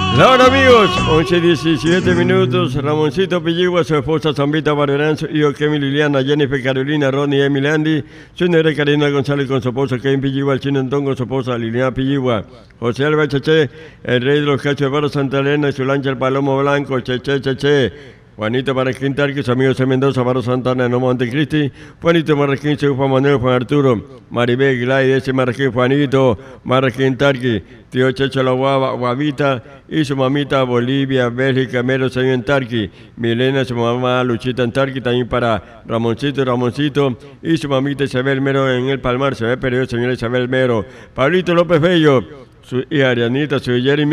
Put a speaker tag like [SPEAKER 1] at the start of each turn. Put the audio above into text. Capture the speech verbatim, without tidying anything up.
[SPEAKER 1] La hora, amigos, once diecisiete minutos. Ramoncito Pilligua, su esposa Zambita Barberán, su hijo Kevin, Liliana, Jennifer, Carolina, Ronnie, Emily, Andy, su negra Karina González con su esposa Kevin Pilligua, el chino Antón con su esposa Liliana Pilligua, José Alba Cheche, el rey de los cachos de Barro Santa Elena y su lancha el Palomo Blanco, Cheche, Cheche. Juanito Marraquín Tarqui, su amigo C. Mendoza, Barro Santana, Nomo Montecristi, Juanito Marraquín, su Juan Manuel, Juan Arturo, Maribel, Glay, ese Marraquín, Juanito, Marraquín Tarqui, tío Checho La Guava, Guavita, y su mamita Bolivia, Bélgica, Mero, señor en Tarqui, Milena, su mamá Luchita en Tarqui, también para Ramoncito, Ramoncito, y su mamita Isabel Mero en el Palmar, se ve perdido, señora Isabel Mero, Pablito López Bello, su hija Arianita, su Jeremy.